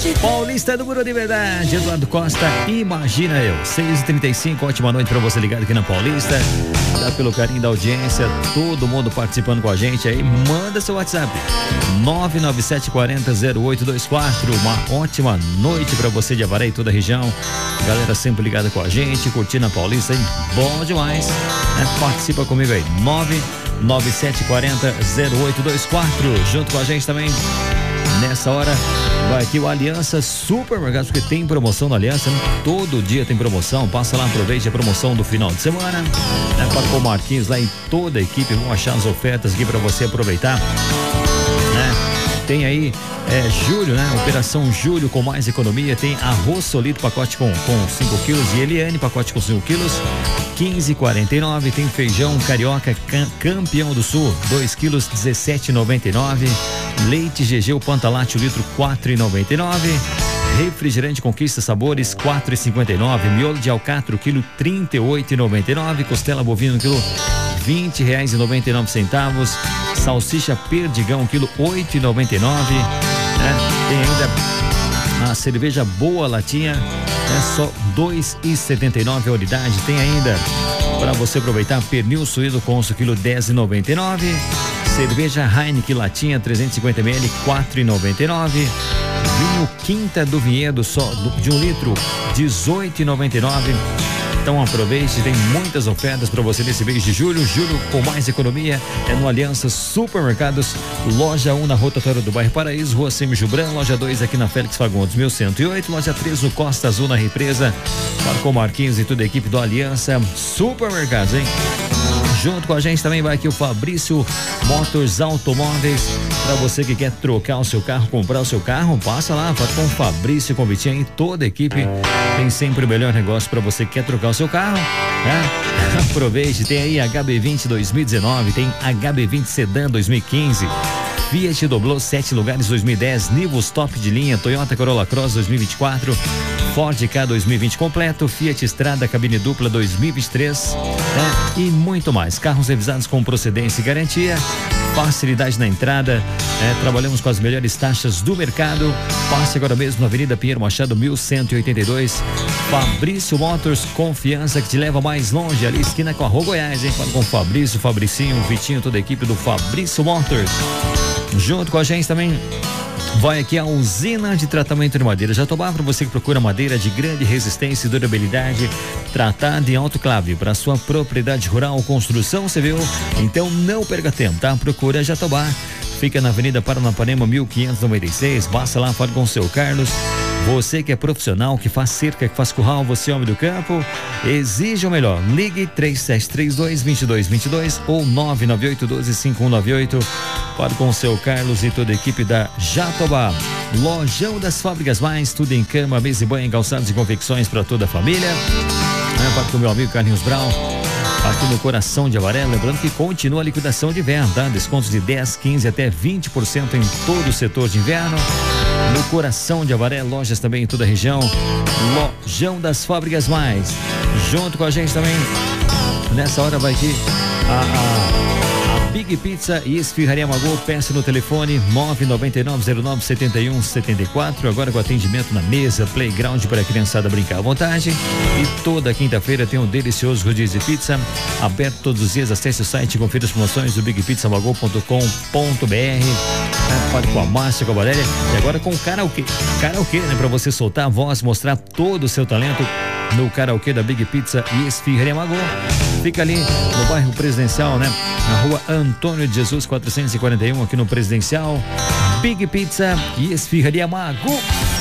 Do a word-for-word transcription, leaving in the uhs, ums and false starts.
Paulista do Muro de Verdade, Eduardo Costa, imagina eu. seis e trinta e cinco, ótima noite pra você ligado aqui na Paulista. Dá pelo carinho da audiência, todo mundo participando com a gente aí. Manda seu WhatsApp, nove nove sete quatro zero zero oito dois quatro. Uma ótima noite pra você de Avaré e toda a região. Galera sempre ligada com a gente, curtindo a Paulista, hein? Bom demais, né? Participa comigo aí, nove nove sete quatro zero oito dois quatro. Junto com a gente também, nessa hora, vai aqui o Aliança Supermercados, porque tem promoção na Aliança, né? Todo dia tem promoção. Passa lá, aproveite a promoção do final de semana, né? Para o Marquinhos lá e toda a equipe vão achar as ofertas aqui para você aproveitar, né? Tem aí é, Júlio, né? Operação Júlio com mais economia. Tem arroz solido, pacote com, com cinco quilos, e Eliane, pacote com cinco quilos, quinze e quarenta e nove. Tem feijão carioca cam, campeão do sul, dois quilos, dezessete e noventa e nove. Leite G G, o Pantalate, o litro, quatro e noventa e nove. Refrigerante Conquista Sabores, quatro e cinquenta e nove. Miolo de alcatra, o quilo, trinta e oito e noventa e nove. Costela bovina, o quilo, vinte reais e noventa e nove centavos. Salsicha Perdigão, quilo, oito e noventa e nove. Né? Tem ainda a cerveja Boa Latinha, é só dois e setenta e nove a unidade. Tem ainda para você aproveitar pernil suíno com osso, quilo, dez e noventa e nove. Cerveja Heineken Latinha trezentos e cinquenta mililitros, quatro e noventa e nove. Vinho Quinta do Vinhedo, só de um litro, dezoito e noventa e nove. Então aproveite, tem muitas ofertas para você nesse mês de julho. Julho com mais economia é no Aliança Supermercados, loja um na rotatória do bairro Paraíso, rua Semi Jubran, loja dois aqui na Félix Fagundes mil cento e oito, loja três no Costa Azul na Represa. Marcou Marquinhos e toda a equipe do Aliança Supermercados, hein? Junto com a gente também vai aqui o Fabrício Motors Automóveis. Para você que quer trocar o seu carro, comprar o seu carro, passa lá, fala com o Fabrício, com o Vitinho e toda a equipe. Tem sempre o melhor negócio para você que quer trocar o seu carro, né? Aproveite, tem aí H B vinte dois mil e dezenove, tem H B vinte Sedan dois mil e quinze, Fiat Doblô sete lugares dois mil e dez, Nivus top de linha, Toyota Corolla Cross dois mil e vinte e quatro, Ford Ka dois mil e vinte completo, Fiat Strada cabine dupla dois mil e vinte e três, né? E muito mais. Carros revisados com procedência e garantia, facilidade na entrada, né? Trabalhamos com as melhores taxas do mercado. Passe agora mesmo na Avenida Pinheiro Machado mil cento e oitenta e dois. Fabrício Motors, confiança que te leva mais longe, ali esquina com a Rua Goiás, hein? Fala com o Fabrício, Fabricinho, Vitinho, toda a equipe do Fabrício Motors. Junto com a gente também vai aqui a usina de tratamento de madeira Jatobá, para você que procura madeira de grande resistência e durabilidade, tratada em autoclave para sua propriedade rural ou construção civil. Então não perca tempo, tá? Procura Jatobá. Fica na Avenida Paranapanema mil quinhentos e noventa e seis. Basta lá, fala com o seu Carlos. Você que é profissional, que faz cerca, que faz curral, você é homem do campo, exige o melhor. Ligue três sete três dois, dois dois dois dois ou nove nove oito um dois, cinco um nove oito. Fale com o seu Carlos e toda a equipe da Jatobá. Lojão das Fábricas Mais, tudo em cama, mesa e banho, calçados e confecções para toda a família. Fale com o meu amigo Carlinhos Brown, aqui no coração de Avaré. Lembrando que continua a liquidação de inverno, tá? Descontos de dez, quinze até vinte por cento em todo o setor de inverno. No coração de Avaré, lojas também em toda a região. Lojão das Fábricas Mais. Junto com a gente também, nessa hora vai aqui a, a, a Big Pizza e Esfirraria Magô. Peça no telefone nove nove nove zero nove sete um sete quatro. Agora com atendimento na mesa, playground para a criançada brincar à vontade. E toda quinta-feira tem um delicioso rodízio de pizza, aberto todos os dias. Acesse o site e confira as promoções do big pizza magô ponto com ponto br. Fale com a Márcia, com a Valéria. E agora com o karaokê. Karaokê, né? Para você soltar a voz, mostrar todo o seu talento no karaokê da Big Pizza e Esfirraria Magô. Fica ali no bairro Presidencial, né? Na rua Antônio de Jesus quatrocentos e quarenta e um, aqui no Presidencial. Big Pizza e Esfirraria Magô.